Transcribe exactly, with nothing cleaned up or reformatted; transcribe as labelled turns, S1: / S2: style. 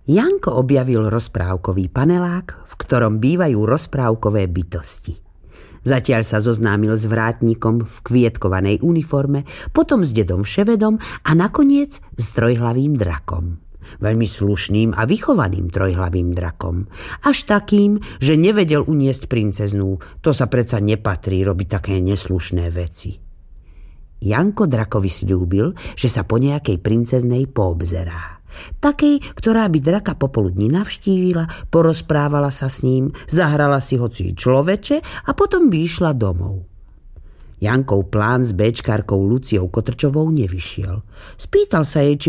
S1: Janko objavil rozprávkový panelák, v ktorom bývajú rozprávkové bytosti. Zatiaľ sa zoznámil s vrátnikom v kvietkovanej uniforme, potom s dedom Vševedom a nakoniec s trojhlavým drakom. Veľmi slušným a vychovaným trojhlavým drakom. Až takým, že nevedel uniesť princeznú. To sa predsa nepatrí robiť také neslušné veci. Janko drakovi sľúbil, že sa po nejakej princeznej poobzerá. Takej, ktorá by draka popoludní navštívila, porozprávala sa s ním, zahrala si hoci človeče a potom by išla domov. Jankov plán s béčkárkou Luciou Kotrčovou nevyšiel. Spýtal sa jej, či